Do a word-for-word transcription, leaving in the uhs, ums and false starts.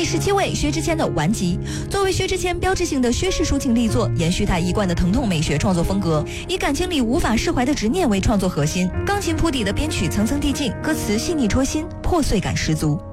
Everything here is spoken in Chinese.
十七位，薛之谦的《顽疾》。作为薛之谦标志性的薛氏抒情力作，延续他一贯的疼痛美学创作风格，以感情里无法释怀的执念为创作核心，钢琴铺底的编曲层层递进，歌词细腻戳心，破碎感十足。